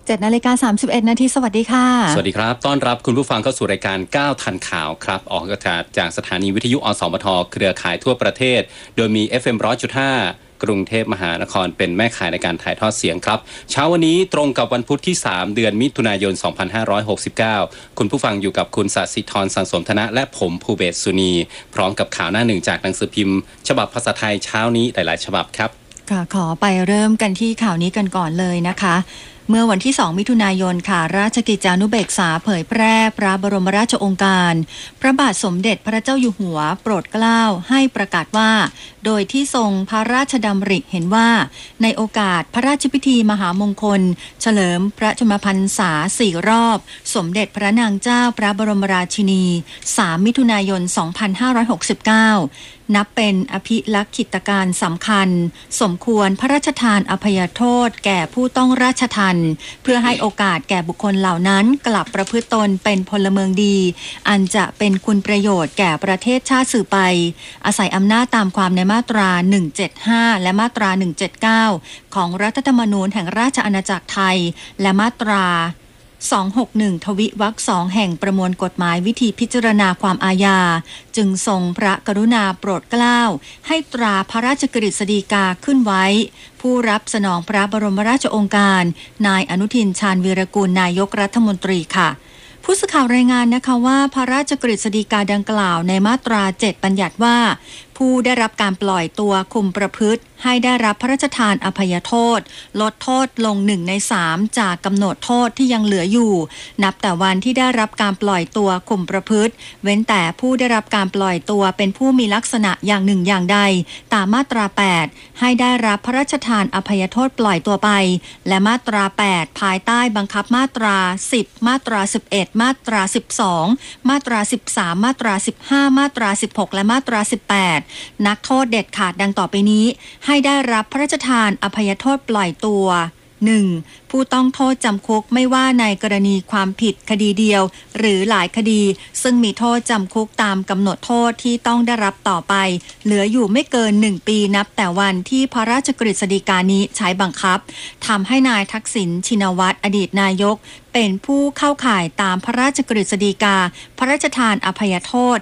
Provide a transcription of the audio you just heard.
7:31 นาทีสวัสดีค่ะสวัสดีครับต้อนรับคุณผู้ฟังเข้าสู่รายการ9ทันข่าวครับออกอากาศจากสถานีวิทยุอสมทเครือข่ายทั่วประเทศโดยมี FM 100.5 กรุงเทพมหานครเป็นแม่ข่ายในการถ่ายทอดเสียงครับเช้าวันนี้ตรงกับวันพุธที่3เดือนมิถุนายน2569คุณผู้ฟังอยู่กับคุณศศิธรสังสมธนะและผมภูเบศสุนีพร้อมกับข่าวหน้าหนึ่งจากหนังสือพิมพ์ฉบับภาษาไทยเช้านี้หลายๆฉบับครับค่ะขอไปเริ่มกันที่ข่าวนี้กันก่อนเลยนะคะเมื่อวันที่2มิถุนายนค่ะราชกิจจานุเบกษาเผยแพร่พระบรมราชโองการพระบาทสมเด็จพระเจ้าอยู่หัวโปรดเกล้าให้ประกาศว่าโดยที่ทรงพระราชดำริเห็นว่าในโอกาสพระราชพิธีมหามงคลเฉลิมพระชนมพรรษา4รอบสมเด็จพระนางเจ้าพระบรมราชินี3มิถุนายน2569นับเป็นอภิลักขิตการสำคัญสมควรพระราชทานอภัยโทษแก่ผู้ต้องราชทัณฑ์เพื่อให้โอกาสแก่บุคคลเหล่านั้นกลับประพฤติตนเป็นพลเมืองดีอันจะเป็นคุณประโยชน์แก่ประเทศชาติสืบไปอาศัยอำนาจตามความในมาตรา175และมาตรา179ของรัฐธรรมนูญแห่งราชอาณาจักรไทยและมาตรา261ทวิวรรค2แห่งประมวลกฎหมายวิธีพิจารณาความอาญาจึงทรงพระกรุณาโปรดเกล้าให้ตราพระราชกฤษฎีกาขึ้นไว้ผู้รับสนองพระบรมราชโองการนายอนุทินชาญวีรกูลนายกรัฐมนตรีค่ะผู้สื่อข่าวรายงานนะคะว่าพระราชกฤษฎีกาดังกล่าวในมาตรา7บัญญัติว่าผู้ได้รับการปล่อยตัวคุมประพฤติให้ได้รับพระราชทานอภัยโทษลดโทษลง1ใน3จากกำหนดโทษที่ยังเหลืออยู่นับแต่วันที่ได้รับการปล่อยตัวคุมประพฤติเว้นแต่ผู้ได้รับการปล่อยตัวเป็นผู้มีลักษณะอย่างหนึ่งอย่างใดตามมาตรา8ให้ได้รับพระราชทานอภัยโทษปล่อยตัวไปและมาตรา8ภายใต้บังคับมาตรา10มาตรา11มาตรา12มาตรา13มาตรา15มาตรา16และมาตรา18นักโทษเด็ดขาดดังต่อไปนี้ให้ได้รับพระราชทานอภัยโทษปล่อยตัว 1. ผู้ต้องโทษจำคุกไม่ว่าในกรณีความผิดคดีเดียวหรือหลายคดีซึ่งมีโทษจำคุกตามกำหนดโทษที่ต้องได้รับต่อไปเหลืออยู่ไม่เกิน1ปีนับแต่วันที่พระราชกฤษฎีกานี้ใช้บังคับทำให้นายทักษิณชินวัตรอดีตนายกเป็นผู้เข้าข่ายตามพระราชกฤษฎีกาพระราชทานอภัยโทษ